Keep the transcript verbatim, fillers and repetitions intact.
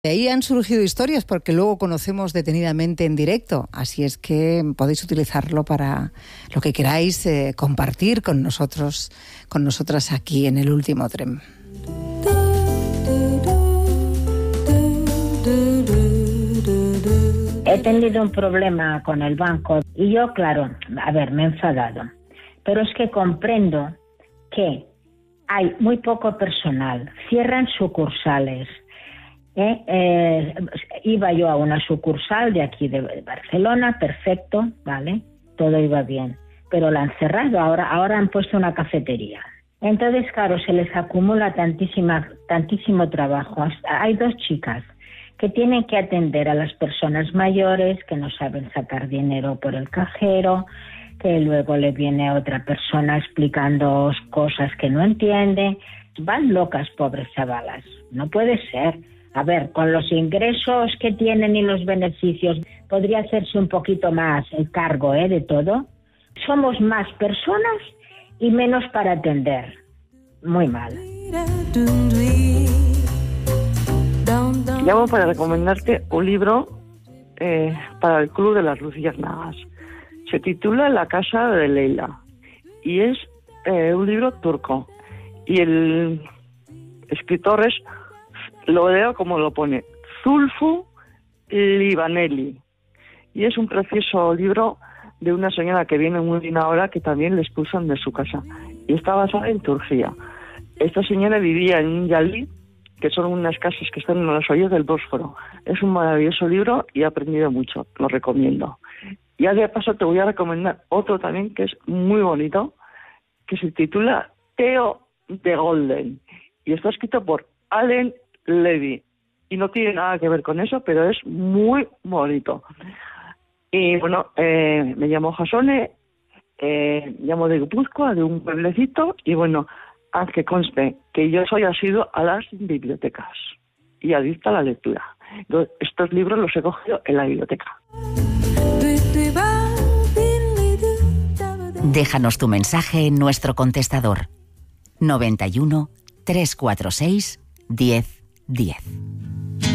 De ahí han surgido historias porque luego conocemos detenidamente en directo, así es que podéis utilizarlo para lo que queráis eh, compartir con nosotros, con nosotras aquí en El Último Tren. He tenido un problema con el banco y yo, claro, a ver, me he enfadado, pero es que comprendo que hay muy poco personal, cierran sucursales. Eh, eh, iba yo a una sucursal de aquí de Barcelona, perfecto, vale, todo iba bien, pero la han cerrado, ahora, ahora han puesto una cafetería. Entonces, claro, se les acumula tantísima, tantísimo trabajo. Hay dos chicas que tienen que atender a las personas mayores que no saben sacar dinero por el cajero, que luego le viene otra persona explicando cosas que no entiende. Van locas, pobres chavalas, no puede ser. A ver, con los ingresos que tienen y los beneficios, podría hacerse un poquito más el cargo, ¿eh? De todo. Somos más personas y menos para atender. Muy mal. Llamo para recomendarte un libro eh, para el Club de las Luciérnagas. Se titula La casa de Leila y es eh, un libro turco. Y el escritor es... Lo leo como lo pone, Zulfu Livaneli. Y es un precioso libro de una señora que viene muy bien ahora, que también le expulsan de su casa. Y está basada en Turquía. Esta señora vivía en un yalí, que son unas casas que están en las orillas del Bósforo. Es un maravilloso libro y he aprendido mucho, lo recomiendo. Y ya de paso te voy a recomendar otro también que es muy bonito, que se titula Theo de Golden. Y está escrito por Allen Levy, y no tiene nada que ver con eso, pero es muy bonito. Y bueno, eh, me llamo Jasone, eh, llamo de Guipúzcoa, de un pueblecito, y bueno, haz que conste que yo soy asiduo a las bibliotecas y adicta a la lectura. Entonces, estos libros los he cogido en la biblioteca. Déjanos tu mensaje en nuestro contestador noventa y uno, trescientos cuarenta y seis, diez diez.